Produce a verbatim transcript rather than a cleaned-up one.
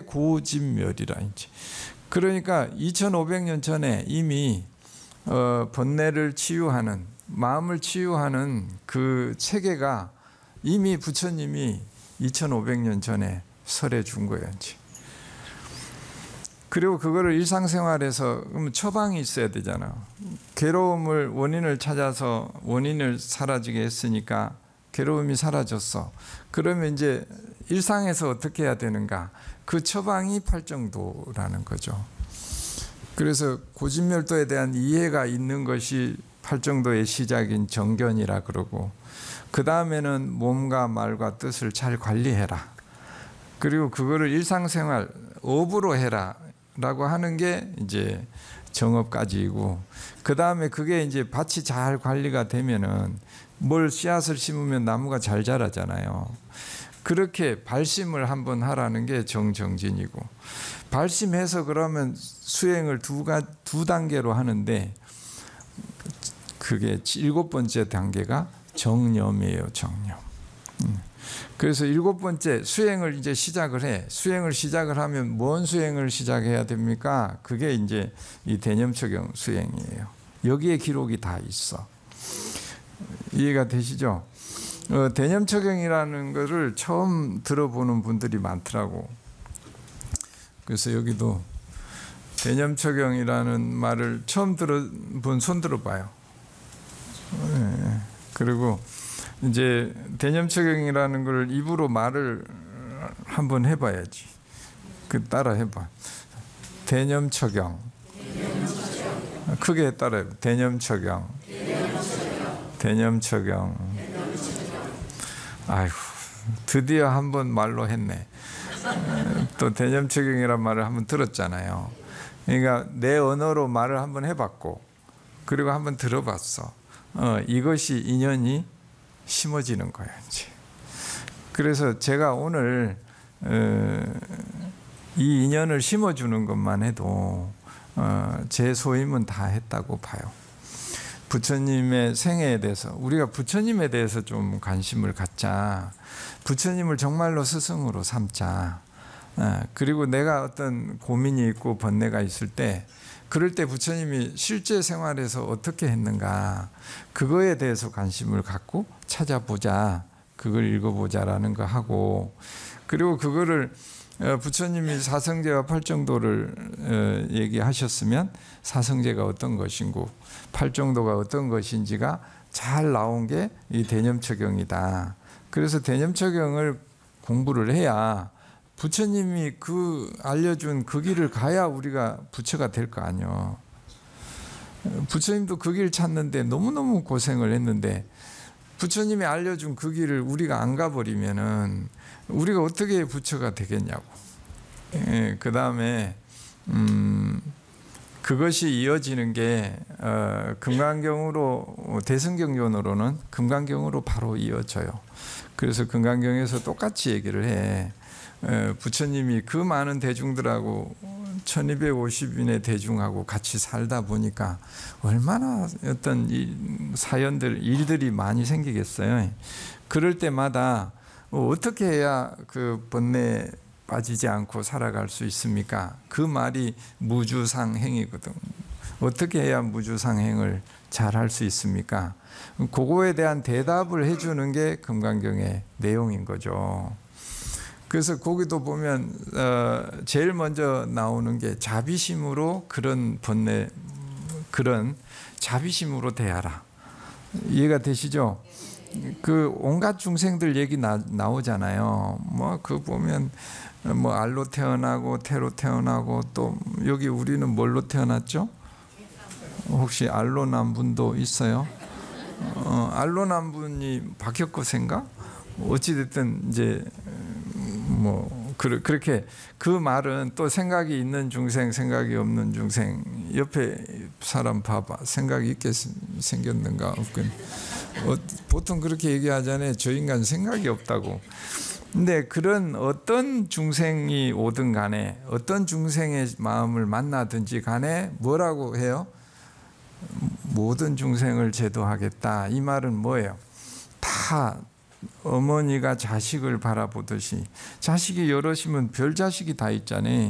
고진멸이라. 이제 그러니까 이천오백 년 전에 이미 어, 번뇌를 치유하는, 마음을 치유하는 그 체계가 이미 부처님이 이천오백 년 전에 설해 준 거예요. 이제. 그리고 그거를 일상생활에서 그러면 처방이 있어야 되잖아. 괴로움을 원인을 찾아서 원인을 사라지게 했으니까 괴로움이 사라졌어. 그러면 이제 일상에서 어떻게 해야 되는가? 그 처방이 팔정도라는 거죠. 그래서 고진멸도에 대한 이해가 있는 것이 팔정도의 시작인 정견이라 그러고, 그 다음에는 몸과 말과 뜻을 잘 관리해라. 그리고 그거를 일상생활 업으로 해라 라고 하는 게 이제 정업까지이고, 그 다음에 그게 이제 밭이 잘 관리가 되면은 뭘 씨앗을 심으면 나무가 잘 자라잖아요. 그렇게 발심을 한번 하라는 게 정정진이고, 발심해서 그러면 수행을 두, 가, 두 단계로 하는데, 그게 일곱 번째 단계가 정념이에요. 정념. 그래서 일곱 번째 수행을 이제 시작을 해. 수행을 시작을 하면 뭔 수행을 시작해야 됩니까? 그게 이제 이 대념처경 수행이에요. 여기에 기록이 다 있어. 이해가 되시죠? 어, 대념처경이라는 것을 처음 들어보는 분들이 많더라고. 그래서 여기도 대념처경이라는 말을 처음 들어본 손 들어봐요. 네. 그리고 이제 대념처경이라는 걸 입으로 말을 한번 해봐야지. 그 따라 해봐. 대념처경. 대념처경. 크게 따라해. 대념처경. 대념처경. 대념처경. 아이고, 드디어 한번 말로 했네. 또 대념처경이란 말을 한번 들었잖아요. 그러니까 내 언어로 말을 한번 해봤고, 그리고 한번 들어봤어. 어, 이것이 인연이 심어지는 거예요. 이제. 그래서 제가 오늘 어, 이 인연을 심어주는 것만 해도 어, 제 소임은 다 했다고 봐요. 부처님의 생애에 대해서, 우리가 부처님에 대해서 좀 관심을 갖자. 부처님을 정말로 스승으로 삼자. 어, 그리고 내가 어떤 고민이 있고 번뇌가 있을 때, 그럴 때 부처님이 실제 생활에서 어떻게 했는가, 그거에 대해서 관심을 갖고 찾아보자, 그걸 읽어보자라는 거 하고, 그리고 그거를 부처님이 사성제와 팔정도를 얘기하셨으면 사성제가 어떤 것인고 팔정도가 어떤 것인지가 잘 나온 게 이 대념처경이다. 그래서 대념처경을 공부를 해야 부처님이 그 알려준 그 길을 가야 우리가 부처가 될 거 아니에요. 부처님도 그 길 찾는데 너무너무 고생을 했는데, 부처님이 알려준 그 길을 우리가 안 가버리면은 우리가 어떻게 부처가 되겠냐고. 예, 그 다음에 음, 그것이 이어지는 게 어, 금강경으로, 대승경론으로는 금강경으로 바로 이어져요. 그래서 금강경에서 똑같이 얘기를 해. 에, 부처님이 그 많은 대중들하고 천이백오십 인의 대중하고 같이 살다 보니까 얼마나 어떤 이 사연들, 일들이 많이 생기겠어요. 그럴 때마다 어떻게 해야 그 번뇌에 빠지지 않고 살아갈 수 있습니까? 그 말이 무주상행이거든. 어떻게 해야 무주상행을 잘 할 수 있습니까? 그거에 대한 대답을 해주는 게 금강경의 내용인 거죠. 그래서 거기도 보면 어 제일 먼저 나오는 게 자비심으로 그런 번뇌, 그런 자비심으로 대하라. 이해가 되시죠? 그 온갖 중생들 얘기 나, 나오잖아요. 뭐 그 보면 뭐 알로 태어나고 태로 태어나고, 또 여기 우리는 뭘로 태어났죠? 혹시 알로 난 분도 있어요? 어, 알로 난 분이 박혁거세인가? 어찌 됐든 이제 뭐 그렇게, 그 말은 또 생각이 있는 중생, 생각이 없는 중생, 옆에 사람 봐봐, 생각이 있게 생겼는가 없건. 어, 보통 그렇게 얘기하잖아요. 저 인간 생각이 없다고. 근데 그런 어떤 중생이 오든 간에, 어떤 중생의 마음을 만나든지 간에 뭐라고 해요? 모든 중생을 제도하겠다. 이 말은 뭐예요? 다 어머니가 자식을 바라보듯이 자식이 여럿이면 별 자식이 다 있잖아요.